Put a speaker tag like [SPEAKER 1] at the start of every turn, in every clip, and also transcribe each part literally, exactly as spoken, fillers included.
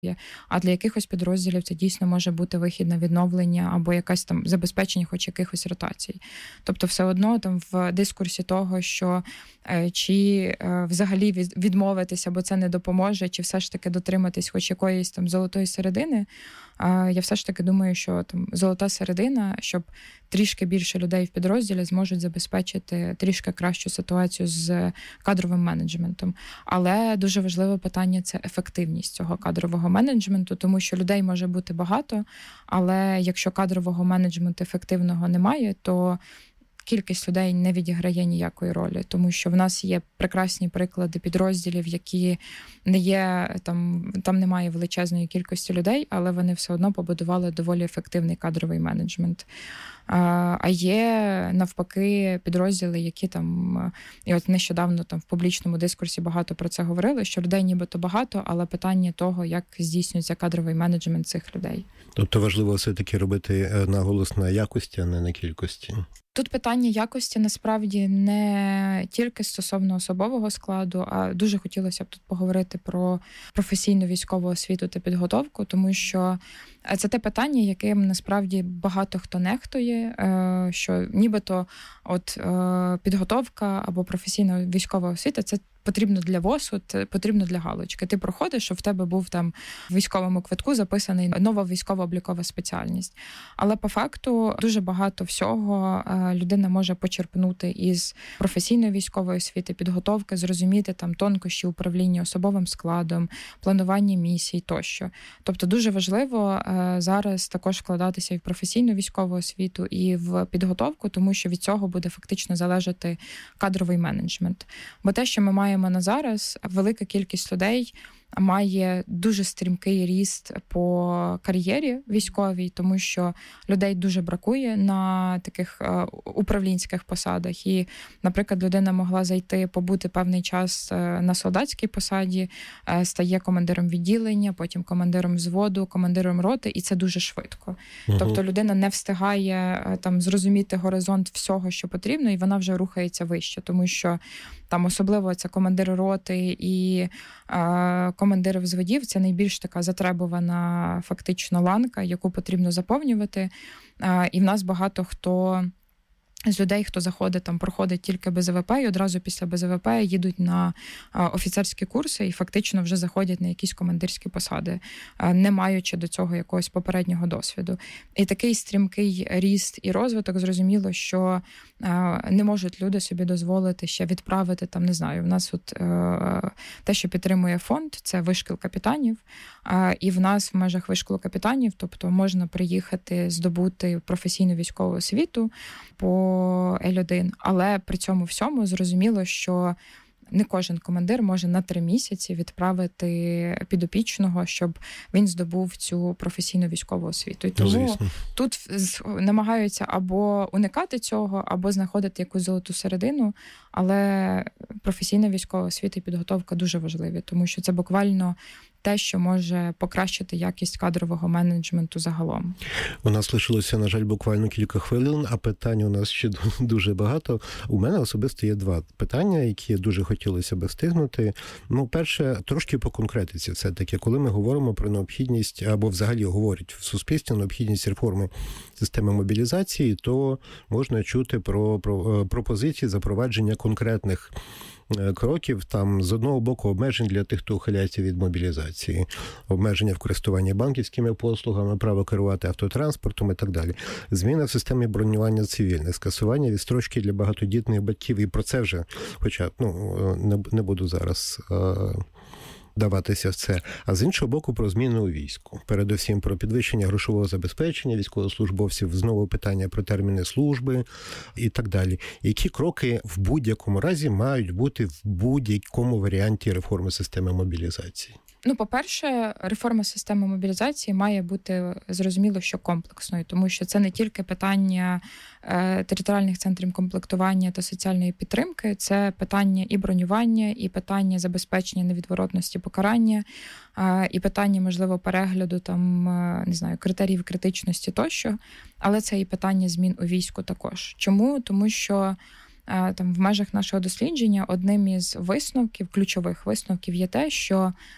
[SPEAKER 1] А для якихось підрозділів це дійсно може бути вихід на відновлення або якась там забезпечення хоч якихось ротацій. Тобто все одно там в дискурсі того, що чи взагалі відмовитися, бо це не допоможе, чи все ж таки дотриматись хоч якоїсь там золотої середини, я все ж таки думаю, що там золота середина, щоб трішки більше людей в підрозділі зможуть забезпечити трішки кращу ситуацію з кадровим менеджментом. Але дуже важливе питання – це ефективність цього кадрового менеджменту, тому що людей може бути багато, але якщо кадрового менеджменту ефективного немає, то кількість людей не відіграє ніякої ролі, тому що в нас є прекрасні приклади підрозділів, які не є, там, там немає величезної кількості людей, але вони все одно побудували доволі ефективний кадровий менеджмент. А є, навпаки, підрозділи, які там, і от нещодавно там в публічному дискурсі багато про це говорили, що людей нібито багато, але питання того, як здійснюється кадровий менеджмент цих людей.
[SPEAKER 2] Тобто важливо все-таки робити наголос на якості, а не на кількості?
[SPEAKER 1] Тут питання якості насправді не тільки стосовно особового складу, а дуже хотілося б тут поговорити про професійну військову освіту та підготовку, тому що це те питання, яким насправді багато хто нехтує, що нібито от підготовка або професійна військова освіта – це потрібно для ВОСу, це потрібно для галочки. Ти проходиш, щоб в тебе був там в військовому квитку записаний нова військово-облікова спеціальність. Але по факту дуже багато всього людина може почерпнути із професійної військової освіти, підготовки, зрозуміти там тонкощі управління особовим складом, планування місій тощо. Тобто дуже важливо зараз також вкладатися і в професійну військову освіту, і в підготовку, тому що від цього буде фактично залежати кадровий менеджмент. Бо те, що ми маємо на зараз, велика кількість людей має дуже стрімкий ріст по кар'єрі військовій, тому що людей дуже бракує на таких управлінських посадах. І, наприклад, людина могла зайти, побути певний час на солдатській посаді, стає командиром відділення, потім командиром взводу, командиром роти, і це дуже швидко. Угу. Тобто людина не встигає там зрозуміти горизонт всього, що потрібно, і вона вже рухається вище, тому що там особливо це командир роти і е, командири взводів, це найбільш така затребувана фактично ланка, яку потрібно заповнювати. Е, і в нас багато хто з людей, хто заходить, там проходить тільки Б З В П, і одразу після Б З В П їдуть на а, офіцерські курси і фактично вже заходять на якісь командирські посади, а, не маючи до цього якогось попереднього досвіду. І такий стрімкий ріст і розвиток, зрозуміло, що а, не можуть люди собі дозволити ще відправити, там, не знаю, в нас от а, те, що підтримує фонд, це вишкіл капітанів, а, і в нас в межах вишколу капітанів, тобто можна приїхати, здобути професійну військову освіту по Ель один, але при цьому всьому зрозуміло, що не кожен командир може на три місяці відправити підопічного, щоб він здобув цю професійну військову освіту. І тому Звісно. Тут намагаються або уникати цього, або знаходити якусь золоту середину, але професійна військова освіта і підготовка дуже важливі, тому що це буквально те, що може покращити якість кадрового менеджменту загалом.
[SPEAKER 2] У нас лишилося, на жаль, буквально кілька хвилин, а питань у нас ще дуже багато. У мене особисто є два питання, які дуже хотілося би встигнути. Ну, перше, трошки по конкретиці. Це таке, коли ми говоримо про необхідність, або взагалі говорять в суспільстві необхідність реформи системи мобілізації, то можна чути про, про пропозиції запровадження конкретних кроків, там, з одного боку, обмежень для тих, хто ухиляється від мобілізації, обмеження в користуванні банківськими послугами, право керувати автотранспортом і так далі. Зміна в системі бронювання цивільних, скасування відстрочки для багатодітних батьків. І про це вже, хоча, ну, не, не буду зараз даватися в це. А з іншого боку, про зміни у війську. Передусім, про підвищення грошового забезпечення військовослужбовців, знову питання про терміни служби і так далі. Які кроки в будь-якому разі мають бути в будь-якому варіанті реформи системи мобілізації?
[SPEAKER 1] Ну, по-перше, реформа системи мобілізації має бути, зрозуміло, що комплексною, тому що це не тільки питання е, територіальних центрів комплектування та соціальної підтримки, це питання і бронювання, і питання забезпечення невідворотності покарання, е, і питання, можливо, перегляду там, е, не знаю, критеріїв критичності тощо, але це і питання змін у війську також. Чому? Тому що е, там в межах нашого дослідження одним із висновків, ключових висновків є те, що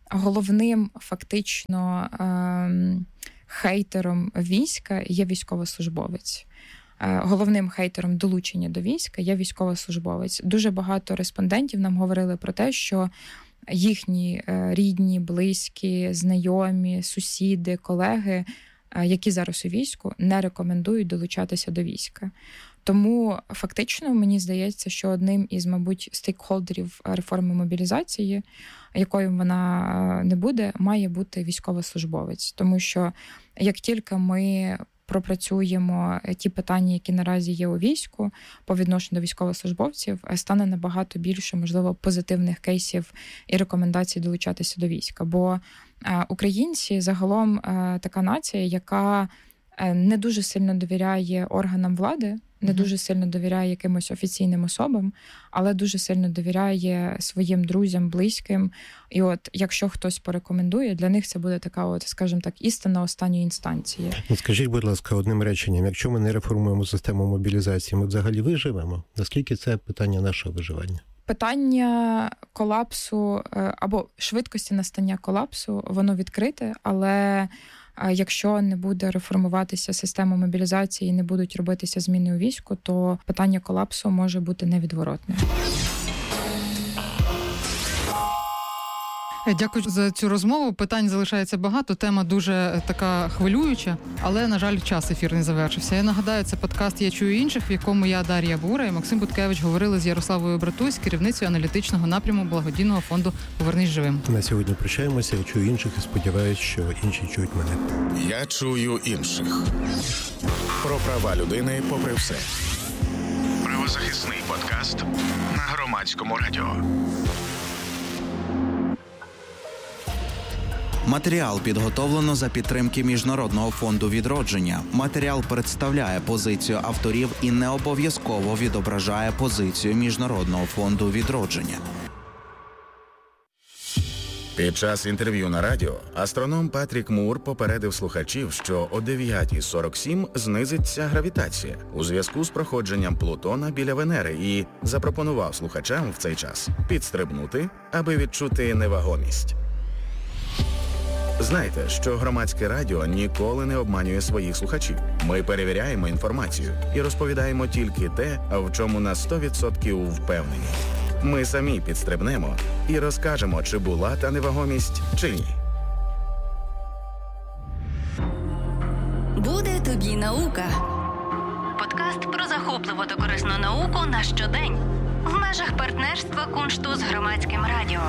[SPEAKER 1] головним фактично ем, хейтером війська є військовослужбовець. Головним хейтером долучення до війська є військовослужбовець. Дуже багато респондентів нам говорили про те, що їхні рідні, близькі, знайомі, сусіди, колеги, які зараз у війську, не рекомендують долучатися до війська. Тому фактично мені здається, що одним із, мабуть, стейкхолдерів реформи мобілізації, якою вона не буде, має бути військовослужбовець. Тому що як тільки ми пропрацюємо ті питання, які наразі є у війську по відношенню до військовослужбовців, стане набагато більше, можливо, позитивних кейсів і рекомендацій долучатися до війська. Бо українці загалом така нація, яка не дуже сильно довіряє органам влади, не дуже сильно довіряє якимось офіційним особам, але дуже сильно довіряє своїм друзям, близьким. І от якщо хтось порекомендує, для них це буде така, от, скажімо так, істина останньої інстанції.
[SPEAKER 2] Скажіть, будь ласка, одним реченням, якщо ми не реформуємо систему мобілізації, ми взагалі виживемо? Наскільки це питання нашого виживання?
[SPEAKER 1] Питання колапсу або швидкості настання колапсу, воно відкрите, але якщо не буде реформуватися система мобілізації і не будуть робитися зміни у війську, то питання колапсу може бути невідворотним.
[SPEAKER 3] Дякую за цю розмову. Питань залишається багато, тема дуже така хвилююча, але, на жаль, час ефірний завершився. Я нагадаю, це подкаст «Я чую інших», в якому я, Дар'я Бура і Максим Буткевич говорили з Ярославою Братусь, керівницею аналітичного напряму благодійного фонду «Повернись живим».
[SPEAKER 2] На сьогодні прощаємося. Я чую інших і сподіваюся, що інші чують мене.
[SPEAKER 4] Я чую інших. Про права людини попри все. Правозахисний подкаст на Громадському радіо.
[SPEAKER 5] Матеріал підготовлено за підтримки Міжнародного фонду відродження. Матеріал представляє позицію авторів і не обов'язково відображає позицію Міжнародного фонду відродження.
[SPEAKER 4] Під час інтерв'ю на радіо астроном Патрік Мур попередив слухачів, що о дев'ята сорок сім знизиться гравітація у зв'язку з проходженням Плутона біля Венери і запропонував слухачам в цей час підстрибнути, аби відчути невагомість. Знайте, що Громадське радіо ніколи не обманює своїх слухачів. Ми перевіряємо інформацію і розповідаємо тільки те, в чому на сто відсотків впевнені. Ми самі підстрибнемо і розкажемо, чи була та невагомість, чи ні.
[SPEAKER 6] Буде тобі наука. Подкаст про захопливу та корисну науку на щодень. В межах партнерства Куншту з Громадським радіо.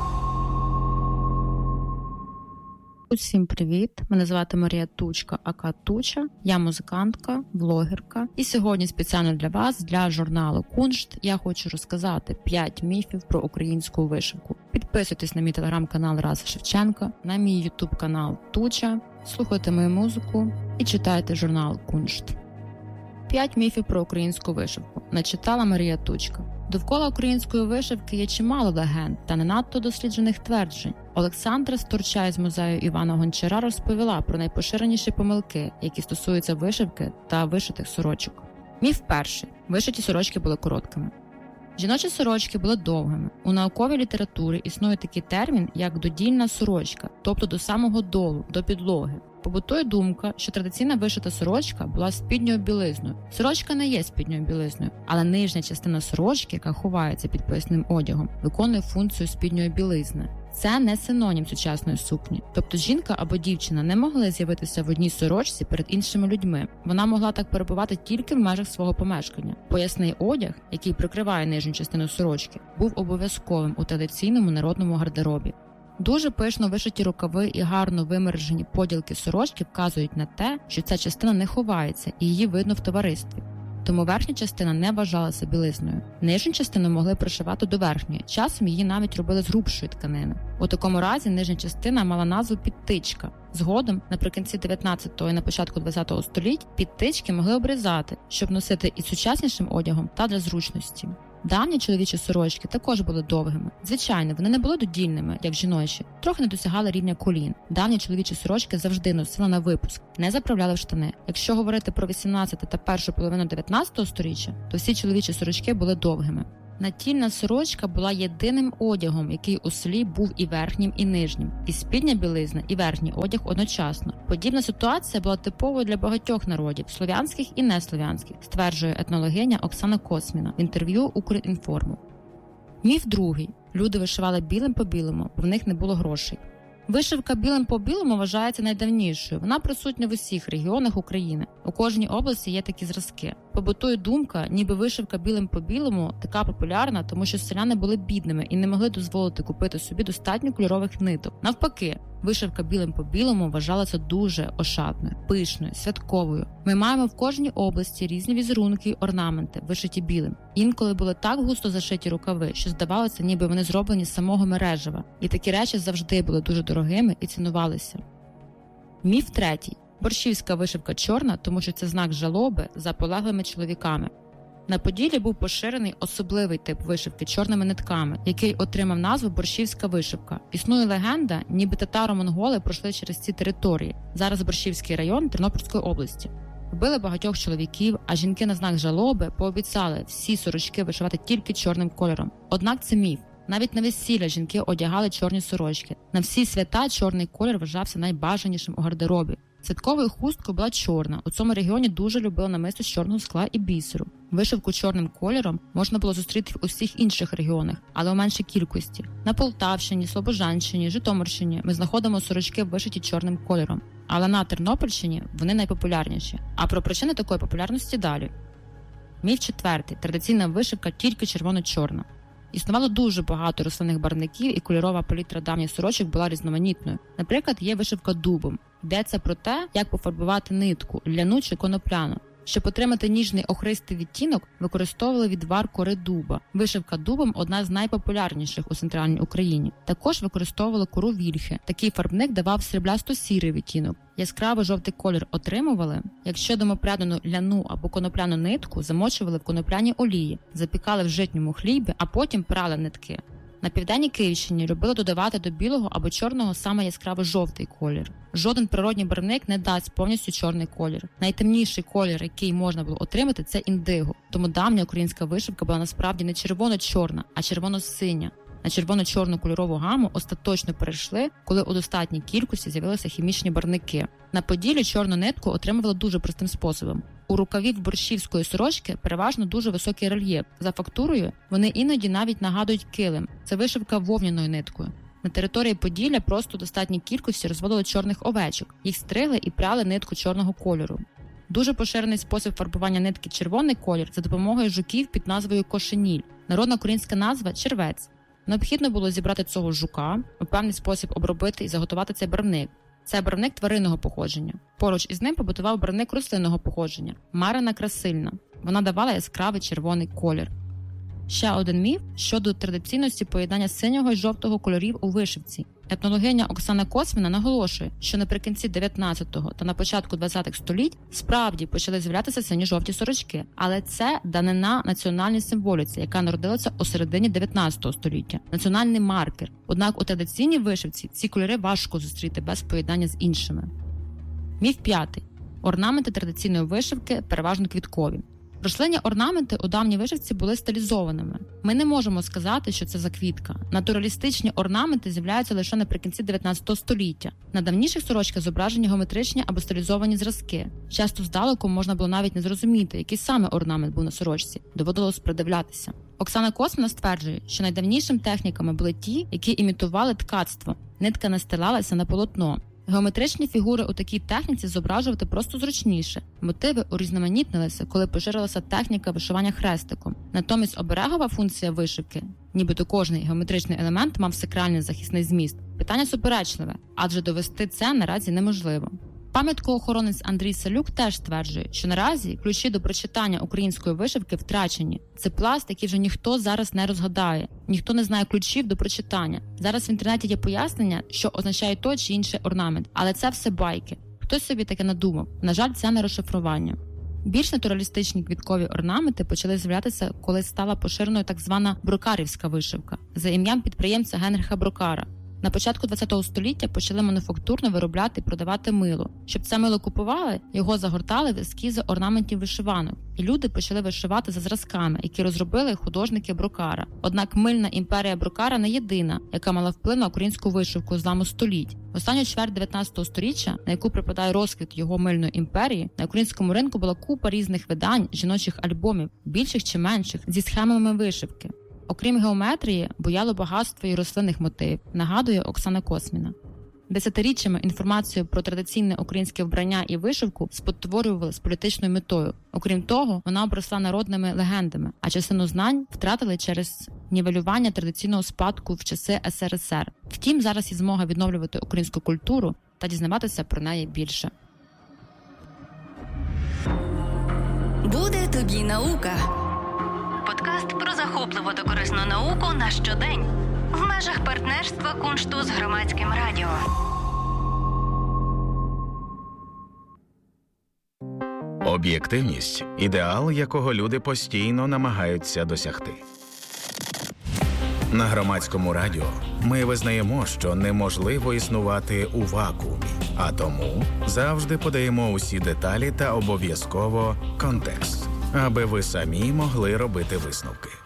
[SPEAKER 7] Усім привіт! Мене звати Марія Тучка, ака Туча. Я музикантка, блогерка. І сьогодні спеціально для вас, для журналу Куншт, я хочу розказати п'ять міфів про українську вишивку. Підписуйтесь на мій телеграм-канал Раса Шевченка, на мій ютуб-канал Туча, слухайте мою музику і читайте журнал Куншт. П'ять міфів про українську вишивку. Начитала Марія Тучка. Довкола української вишивки є чимало легенд та не надто досліджених тверджень. Олександра Сторчай з музею Івана Гончара розповіла про найпоширеніші помилки, які стосуються вишивки та вишитих сорочок. Міф перший. Вишиті сорочки були короткими. Жіночі сорочки були довгими. У науковій літературі існує такий термін, як додільна сорочка, тобто до самого долу, до підлоги. Побутує думка, що традиційна вишита сорочка була спідньою білизною. Сорочка не є спідньою білизною, але нижня частина сорочки, яка ховається під поясним одягом, виконує функцію спідньої білизни. Це не синонім сучасної сукні. Тобто жінка або дівчина не могли з'явитися в одній сорочці перед іншими людьми. Вона могла так перебувати тільки в межах свого помешкання. Поясний одяг, який прикриває нижню частину сорочки, був обов'язковим у традиційному народному гардеробі. Дуже пишно вишиті рукави і гарно вимержені поділки сорочки вказують на те, що ця частина не ховається і її видно в товаристві. Тому верхня частина не вважалася білизною. Нижню частину могли пришивати до верхньої, часом її навіть робили з грубшої тканини. У такому разі нижня частина мала назву підтичка. Згодом, наприкінці дев'ятнадцятого і на початку двадцятого століть, підтички могли обрізати, щоб носити і сучаснішим одягом та для зручності. Давні чоловічі сорочки також були довгими. Звичайно, вони не були додільними, як жіночі, трохи не досягали рівня колін. Давні чоловічі сорочки завжди носили на випуск, не заправляли в штани. Якщо говорити про вісімнадцяте та першу половину дев'ятнадцятого сторіччя, то всі чоловічі сорочки були довгими. Натільна сорочка була єдиним одягом, який у селі був і верхнім, і нижнім, і спідня білизна, і верхній одяг одночасно. Подібна ситуація була типовою для багатьох народів, слов'янських і неслов'янських, стверджує етнологиня Оксана Косміна в інтерв'ю Укрінформу. Міф другий. Люди вишивали білим по білому, бо в них не було грошей. Вишивка білим по білому вважається найдавнішою. Вона присутня в усіх регіонах України. У кожній області є такі зразки. Побутує думка, ніби вишивка білим по білому така популярна, тому що селяни були бідними і не могли дозволити купити собі достатньо кольорових ниток. Навпаки, вишивка білим по білому вважалася дуже ошатною, пишною, святковою. Ми маємо в кожній області різні візерунки й орнаменти, вишиті білим. Інколи були так густо зашиті рукави, що здавалося, ніби вони зроблені з самого мережева. І такі речі завжди були дуже дорогими і цінувалися. Міф третій. Борщівська вишивка чорна, тому що це знак жалоби за полеглими чоловіками. На Поділлі був поширений особливий тип вишивки чорними нитками, який отримав назву борщівська вишивка. Існує легенда, ніби татаро-монголи пройшли через ці території. Зараз Борщівський район Тернопільської області. Вбили багатьох чоловіків, а жінки на знак жалоби пообіцяли всі сорочки вишивати тільки чорним кольором. Однак це міф. Навіть на весілля жінки одягали чорні сорочки. На всі свята чорний колір вважався найбажанішим у гардеробі. Святковою хусткою була чорна. У цьому регіоні дуже любили намисто з чорного скла і бісеру. Вишивку чорним кольором можна було зустріти в усіх інших регіонах, але у меншій кількості. На Полтавщині, Слобожанщині, Житомирщині ми знаходимо сорочки вишиті чорним кольором. Але на Тернопільщині вони найпопулярніші. А про причини такої популярності далі. Міф четвертий. Традиційна вишивка тільки червоно-чорна. Існувало дуже багато рослинних барвників, і кольорова палітра давніх сорочок була різноманітною. Наприклад, є вишивка дубом. Йдеться про те, як пофарбувати нитку, ляну чи конопляну. Щоб отримати ніжний охристий відтінок, використовували відвар кори дуба. Вишивка дубом – одна з найпопулярніших у центральній Україні. Також використовували кору вільхи. Такий фарбник давав сріблясто-сірий відтінок. Яскравий жовтий колір отримували, якщо домопрядену ляну або конопляну нитку замочували в конопляній олії, запікали в житньому хлібі, а потім прали нитки. На південній Київщині любили додавати до білого або чорного саме яскравий жовтий колір. Жоден природній барвник не дасть повністю чорний колір. Найтемніший колір, який можна було отримати, це індиго. Тому давня українська вишивка була насправді не червоно-чорна, а червоно-синя. На червоно-чорну кольорову гаму остаточно перейшли, коли у достатній кількості з'явилися хімічні барвники. На Поділлі чорну нитку отримували дуже простим способом. У рукавів борщівської сорочки переважно дуже високий рельєф. За фактурою вони іноді навіть нагадують килим. Це вишивка вовняною ниткою. На території Поділля просто у достатній кількості розводили чорних овечок. Їх стригли і пряли нитку чорного кольору. Дуже поширений спосіб фарбування нитки червоний колір за допомогою жуків під назвою кошеніль. Народна українська назва – червець. Необхідно було зібрати цього жука, у певний спосіб обробити і заготувати цей барвник. Це барвник тваринного походження. Поруч із ним побутував барвник рослинного походження – марина красильна. Вона давала яскравий червоний колір. Ще один міф щодо традиційності поєднання синього і жовтого кольорів у вишивці. Етнологиня Оксана Косміна наголошує, що наприкінці дев'ятнадцятого та на початку двадцятих століть справді почали з'являтися синьо-жовті сорочки, але це данина національній символіці, яка народилася у середині дев'ятнадцятого століття. Національний маркер. Однак у традиційній вишивці ці кольори важко зустріти без поєднання з іншими. Міф п'ятий. Орнаменти традиційної вишивки переважно квіткові. Рослинні орнаменти у давній вишивці були стилізованими. Ми не можемо сказати, що це заквітка. Натуралістичні орнаменти з'являються лише наприкінці дев'ятнадцятого століття. На давніших сорочках зображені геометричні або стилізовані зразки. Часто здалеку можна було навіть не зрозуміти, який саме орнамент був на сорочці. Доводилось придивлятися. Оксана Косміна стверджує, що найдавнішими техніками були ті, які імітували ткацтво. Нитка настилалася на полотно. Геометричні фігури у такій техніці зображувати просто зручніше. Мотиви урізноманітнилися, коли поширилася техніка вишивання хрестиком. Натомість оберегова функція вишивки, нібито кожний геометричний елемент мав сакральний захисний зміст. Питання суперечливе, адже довести це наразі неможливо. Пам'яткоохоронець Андрій Салюк теж стверджує, що наразі ключі до прочитання української вишивки втрачені. Це пласт, який вже ніхто зараз не розгадає. Ніхто не знає ключів до прочитання. Зараз в інтернеті є пояснення, що означає той чи інший орнамент, але це все байки. Хтось собі таке надумав. На жаль, це не розшифрування. Більш натуралістичні квіткові орнаменти почали з'являтися, коли стала поширеною так звана брокарівська вишивка за ім'ям підприємця Генріха Брокара. На початку ХХ століття почали мануфактурно виробляти і продавати мило. Щоб це мило купували, його загортали в ескізи орнаментів вишиванок. І люди почали вишивати за зразками, які розробили художники Брокара. Однак мильна імперія Брокара не єдина, яка мала вплив на українську вишивку зламу століть. В останню чверть дев'ятнадцятого століття, на яку припадає розквіт його мильної імперії, на українському ринку була купа різних видань жіночих альбомів, більших чи менших, зі схемами вишивки. Окрім геометрії, буяло багатство і рослинних мотивів, нагадує Оксана Косміна. Десятиріччями інформацію про традиційне українське вбрання і вишивку спотворювали з політичною метою. Окрім того, вона обросла народними легендами, а частину знань втратили через нівелювання традиційного спадку в часи ес ер ес ер. Втім, зараз є змога відновлювати українську культуру та дізнаватися про неї більше.
[SPEAKER 6] Буде тобі наука. Подкаст про захопливу та корисну науку на щодень. В межах партнерства Куншту з Громадським радіо.
[SPEAKER 4] Об'єктивність – ідеал, якого люди постійно намагаються досягти. На Громадському радіо ми визнаємо, що неможливо існувати у вакуумі, а тому завжди подаємо усі деталі та обов'язково контекст, аби ви самі могли робити висновки.